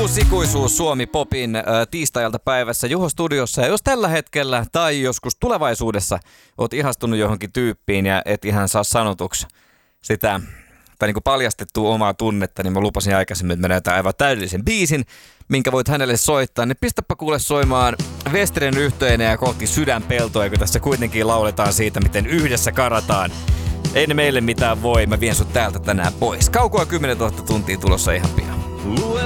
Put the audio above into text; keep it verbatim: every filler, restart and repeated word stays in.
Uusi ikuisuus Suomi Popin äh, tiistailta päivässä Juho studiossa. Ja jos tällä hetkellä tai joskus tulevaisuudessa oot ihastunut johonkin tyyppiin ja et ihan saa sanotuksi sitä tai niin kuin paljastettua omaa tunnetta, niin mä lupasin aikaisemmin, että mä näytän aivan täydellisen biisin, minkä voit hänelle soittaa. Niin pistäpä kuule soimaan Westeren yhteinen ja kohti sydänpeltoa, kun tässä kuitenkin lauletaan siitä, miten yhdessä karataan. Ei ne meille mitään voi, mä vien sut täältä tänään pois. Kaukoa kymmenentuhatta tuntia tulossa ihan pian.